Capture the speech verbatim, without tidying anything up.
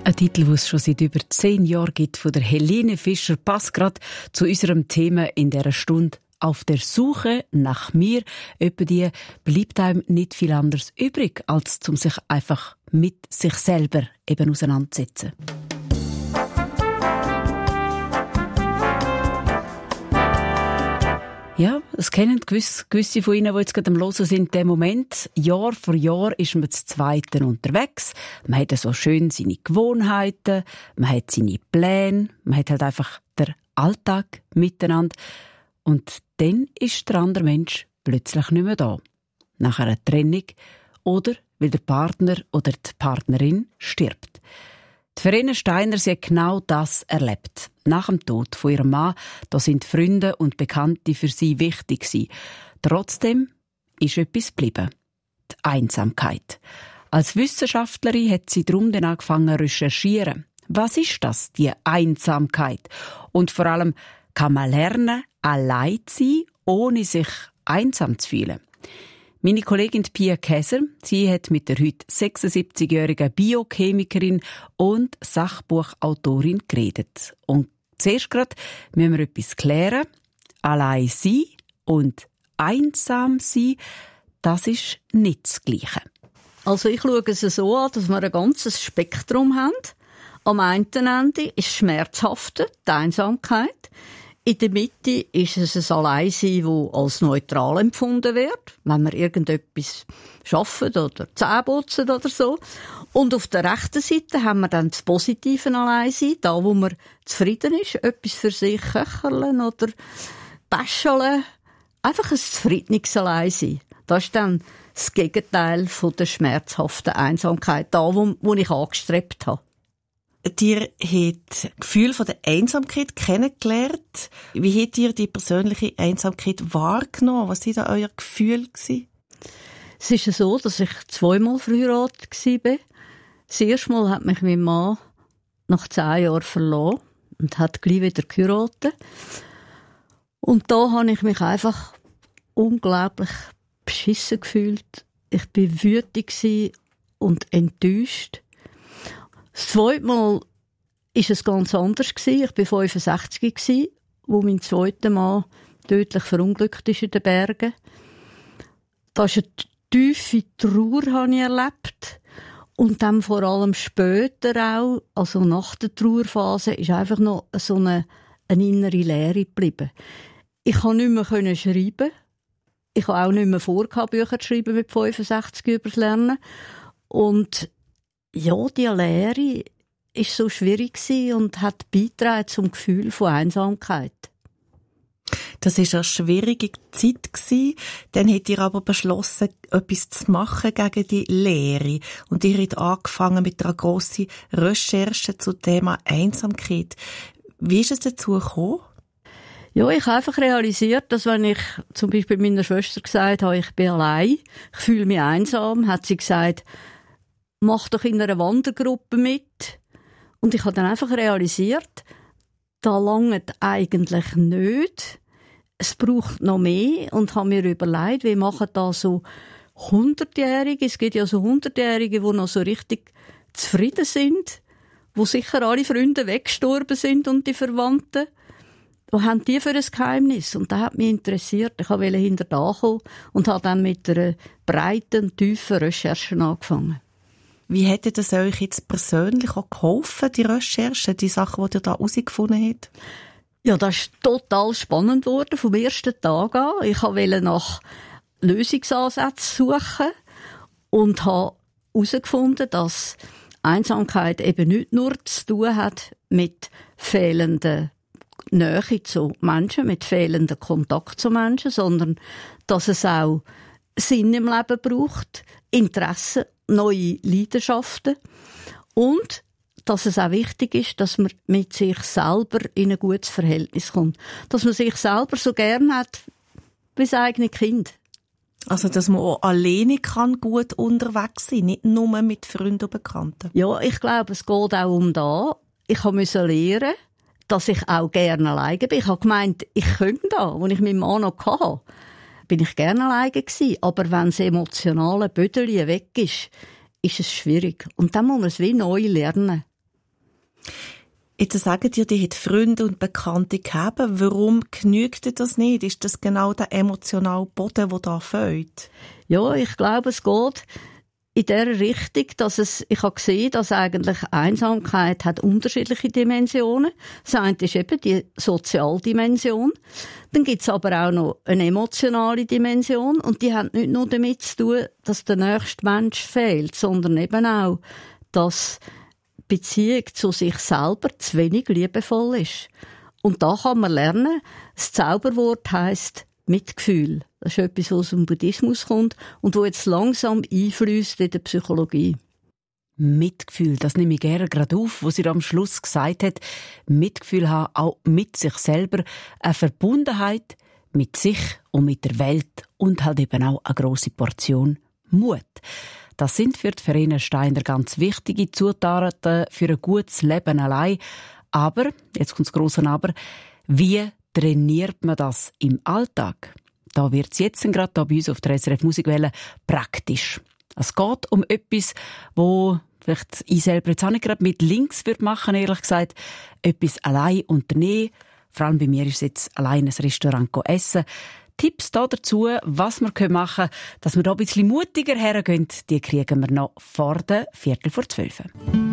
Ein Titel, den es schon seit über zehn Jahren gibt, von der Helene Fischer, passt gerade zu unserem Thema in dieser Stunde. Auf der Suche nach mir, etwa die, bleibt einem nicht viel anderes übrig, als um sich einfach mit sich selber eben auseinanderzusetzen. Ja, das kennen gewisse, gewisse von Ihnen, die jetzt gerade am Hören sind, in dem Moment. Jahr für Jahr ist man zu Zweiten unterwegs. Man hat so schön seine Gewohnheiten, man hat seine Pläne, man hat halt einfach den Alltag miteinander. Und dann ist der andere Mensch plötzlich nicht mehr da. Nach einer Trennung oder weil der Partner oder die Partnerin stirbt. Die Verena Steiner, sie hat genau das erlebt. Nach dem Tod von ihrem Mann, da sind Freunde und Bekannte für sie wichtig gewesen. Trotzdem ist etwas geblieben. Die Einsamkeit. Als Wissenschaftlerin hat sie darum dann angefangen zu recherchieren. Was ist das, die Einsamkeit? Und vor allem, kann man lernen, allein zu sein, ohne sich einsam zu fühlen? Meine Kollegin Pia Käser, sie hat mit der heute sechsundsiebzigjährigen Biochemikerin und Sachbuchautorin geredet. Und zuerst gerade müssen wir etwas klären. Allein sein und einsam sein, das ist nicht das Gleiche. Also ich schaue es so an, dass wir ein ganzes Spektrum haben. Am einen Ende ist das Schmerzhafte, die Einsamkeit. In der Mitte ist es ein Alleinsein, das als neutral empfunden wird, wenn wir irgendetwas schaffen oder Zähne putzen oder so. Und auf der rechten Seite haben wir dann das positive Alleinsein, da wo man zufrieden ist, etwas für sich köcheln oder bäscheln. Einfach ein zufriedenes Alleinsein. Das ist dann das Gegenteil von der schmerzhaften Einsamkeit, da wo, wo ich angestrebt habe. Ihr habt das Gefühl von der Einsamkeit kennengelernt. Wie habt ihr die persönliche Einsamkeit wahrgenommen? Was war da euer Gefühl? Es ist so, dass ich zweimal verheiratet war. Das erste Mal hat mich mein Mann nach zehn Jahren verloren und hat gleich wieder geheiratet. Und da habe ich mich einfach unglaublich beschissen gefühlt. Ich war wütend und enttäuscht. Das zweite Mal war es ganz anders. Ich war fünfundsechzig, als mein zweiter Mann tödlich verunglückt ist in den Bergen. Da ist eine tiefe Trauer habe ich erlebt. Und dann vor allem später auch, also nach der Trauerphase, ist einfach noch so eine, eine innere Leere geblieben. Ich konnte nicht mehr schreiben. Ich habe auch nicht mehr vor, Bücher zu schreiben mit fünfundsechzig über das Lernen. Und ja, die Lehre war so schwierig und hat beigetragen zum Gefühl von Einsamkeit. Das war eine schwierige Zeit. Dann habt ihr aber beschlossen, etwas zu machen gegen die Lehre. Und ihr habt angefangen mit einer grossen Recherche zum Thema Einsamkeit. Wie ist es dazu gekommen? Ja, ich habe einfach realisiert, dass wenn ich zum Beispiel meiner Schwester gesagt habe, ich bin allein, ich fühle mich einsam, hat sie gesagt, mach doch in einer Wandergruppe mit. Und ich habe dann einfach realisiert, da langt eigentlich nicht. Es braucht noch mehr und habe mir überlegt, wie machen da so Hundertjährige, es gibt ja so Hundertjährige, die noch so richtig zufrieden sind, wo sicher alle Freunde weggestorben sind und die Verwandten. Was haben die für ein Geheimnis? Und das hat mich interessiert. Ich wollte hinter da kommen und habe dann mit einer breiten, tiefen Recherche angefangen. Wie hätte das euch jetzt persönlich auch geholfen, die Recherche, die Sachen, die ihr da herausgefunden habt? Ja, das ist total spannend geworden vom ersten Tag an. Ich wollte nach Lösungsansätzen suchen und habe herausgefunden, dass Einsamkeit eben nicht nur zu tun hat mit fehlender Nähe zu Menschen, mit fehlendem Kontakt zu Menschen, sondern dass es auch Sinn im Leben braucht, Interessen, neue Leidenschaften und dass es auch wichtig ist, dass man mit sich selber in ein gutes Verhältnis kommt. Dass man sich selber so gern hat wie das eigene Kind. Also, dass man auch alleine kann gut unterwegs sein, nicht nur mit Freunden und Bekannten. Ja, ich glaube, es geht auch um das. Ich musste lernen, dass ich auch gerne alleine bin. Ich habe gemeint, ich könnte da, als ich meinen Mann noch hatte, bin ich gerne alleine gewesen. Aber wenn das emotionale Bödeli weg ist, ist es schwierig. Und dann muss man es wie neu lernen. Jetzt sagen dir, die hat Freunde und Bekannte gehabt. Warum genügt dir das nicht? Ist das genau der emotionale Boden, der da fehlt? Ja, ich glaube, es geht in der Richtung, dass es, ich habe gesehen, dass eigentlich Einsamkeit hat unterschiedliche Dimensionen. Das eine ist eben die Sozialdimension. Dann gibt es aber auch noch eine emotionale Dimension und die hat nicht nur damit zu tun, dass der nächste Mensch fehlt, sondern eben auch, dass die Beziehung zu sich selber zu wenig liebevoll ist. Und da kann man lernen, das Zauberwort heisst Mitgefühl. Das ist etwas, was aus dem Buddhismus kommt und wo jetzt langsam einfließt in der Psychologie. Mitgefühl, das nehme ich gerne gerade auf, wo sie am Schluss gesagt hat, Mitgefühl haben, auch mit sich selber, eine Verbundenheit mit sich und mit der Welt und halt eben auch eine grosse Portion Mut. Das sind für die Verena Steiner ganz wichtige Zutaten für ein gutes Leben allein. Aber, jetzt kommt das grosse Aber, wie trainiert man das im Alltag? Da wird es jetzt gerade da bei uns auf der S R F Musikwelle praktisch. Es geht um etwas, wo vielleicht ich selber jetzt auch nicht gerade mit links würde machen, ehrlich gesagt. Etwas allein unternehmen. Vor allem bei mir ist es jetzt allein ein Restaurant essen. Tipps da dazu, was wir machen können, dass wir da ein bisschen mutiger hergehen, die kriegen wir noch vor der Viertel vor zwölf.